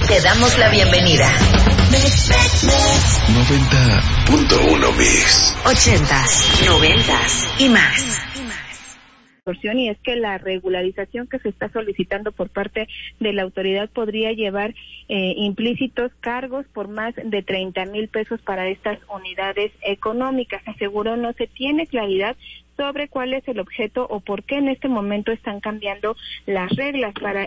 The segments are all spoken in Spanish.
Te damos la bienvenida. 90.1 Mix. 80s, 90s y más. Y es que la regularización que se está solicitando por parte de la autoridad podría llevar implícitos cargos por más de 30,000 pesos para estas unidades económicas. Aseguró no se tiene claridad sobre cuál es el objeto o por qué en este momento están cambiando las reglas para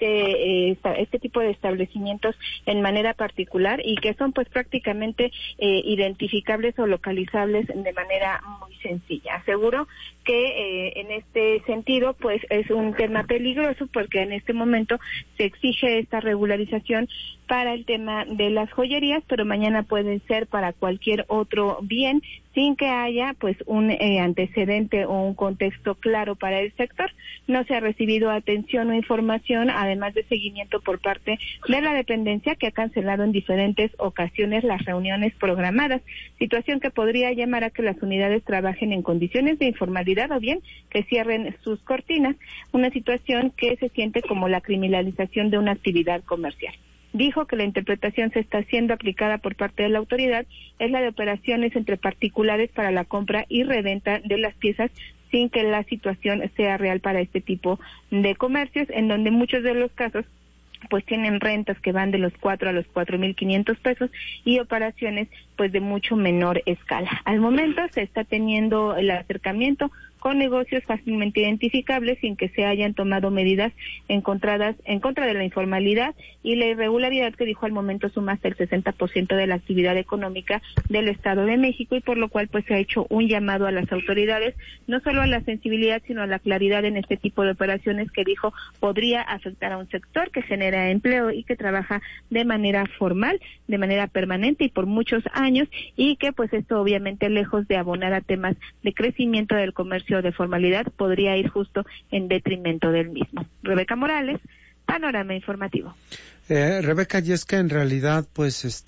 este tipo de establecimientos en manera particular y que son pues prácticamente identificables o localizables de manera muy sencilla. Aseguro que en este sentido pues es un tema peligroso porque en este momento se exige esta regularización para el tema de las joyerías, pero mañana pueden ser para cualquier otro bien sin que haya pues un antecedente o un contexto claro para el sector. No se ha recibido atención o información, además de seguimiento por parte de la dependencia que ha cancelado en diferentes ocasiones las reuniones programadas, situación que podría llamar a que las unidades trabajen en condiciones de informalidad o bien que cierren sus cortinas, una situación que se siente como la criminalización de una actividad comercial. Dijo que la interpretación se está siendo aplicada por parte de la autoridad es la de operaciones entre particulares para la compra y reventa de las piezas sin que la situación sea real para este tipo de comercios, en donde muchos de los casos pues tienen rentas que van de los 4 a los 4,500 pesos y operaciones pues de mucho menor escala. Al momento se está teniendo el acercamiento con negocios fácilmente identificables sin que se hayan tomado medidas en contra de la informalidad y la irregularidad que dijo al momento suma hasta el 60% de la actividad económica del Estado de México y por lo cual pues se ha hecho un llamado a las autoridades, no solo a la sensibilidad sino a la claridad en este tipo de operaciones que dijo podría afectar a un sector que genera empleo y que trabaja de manera formal, de manera permanente y por muchos años y que pues esto obviamente lejos de abonar a temas de crecimiento del comercio de formalidad podría ir justo en detrimento del mismo. Rebeca Morales, Panorama Informativo. Rebeca, y es que en realidad pues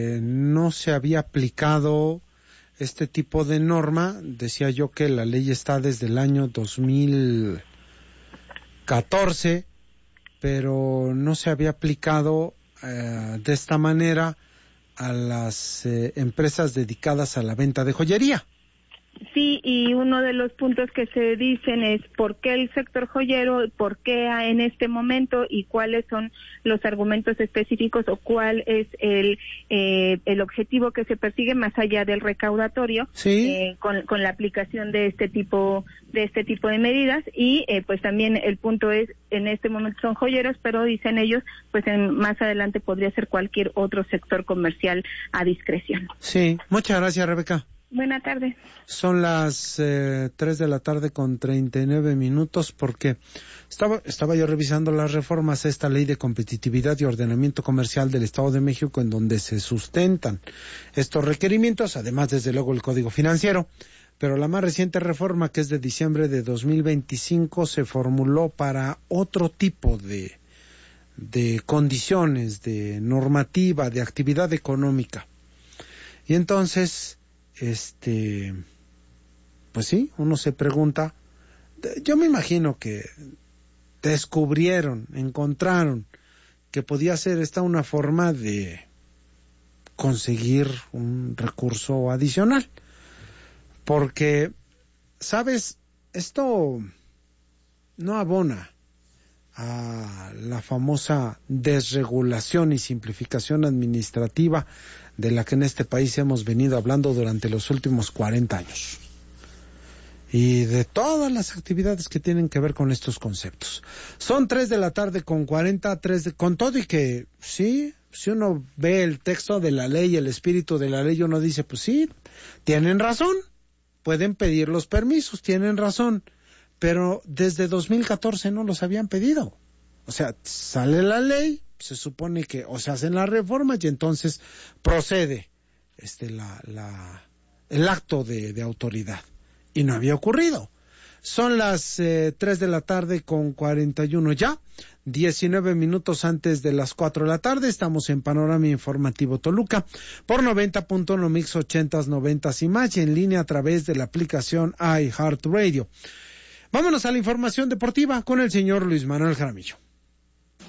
no se había aplicado este tipo de norma. Decía yo que la ley está desde el año 2014, pero no se había aplicado de esta manera a las empresas dedicadas a la venta de joyería. Sí, y uno de los puntos que se dicen es por qué el sector joyero, por qué en este momento y cuáles son los argumentos específicos o cuál es el objetivo que se persigue más allá del recaudatorio. Sí. Con la aplicación de este tipo de medidas y pues también el punto es en este momento son joyeros, pero dicen ellos pues más adelante podría ser cualquier otro sector comercial a discreción. Sí, muchas gracias, Rebeca. Buenas tardes. Son las 3 de la tarde con 39 minutos porque estaba yo revisando las reformas a esta ley de competitividad y ordenamiento comercial del Estado de México en donde se sustentan estos requerimientos, además desde luego el Código Financiero, pero la más reciente reforma que es de diciembre de 2025 se formuló para otro tipo de condiciones, de normativa, de actividad económica. Y entonces pues sí, uno se pregunta, yo me imagino que encontraron que podía ser esta una forma de conseguir un recurso adicional, porque, ¿sabes? Esto no abona a la famosa desregulación y simplificación administrativa de la que en este país hemos venido hablando durante los últimos 40 años. Y de todas las actividades que tienen que ver con estos conceptos. Son 3 de la tarde con 40, con todo y que, sí, si uno ve el texto de la ley, el espíritu de la ley, uno dice, pues sí, tienen razón, pueden pedir los permisos, tienen razón, pero desde 2014 no los habían pedido. O sea, sale la ley, se supone que o se hacen las reformas y entonces procede el acto de autoridad. Y no había ocurrido. Son las 3 de la tarde con 41 ya, 19 minutos antes de las 4 de la tarde. Estamos en Panorama Informativo Toluca por 90.1 Mix 80s, 90s y más y en línea a través de la aplicación iHeartRadio. Vámonos a la información deportiva con el señor Luis Manuel Jaramillo.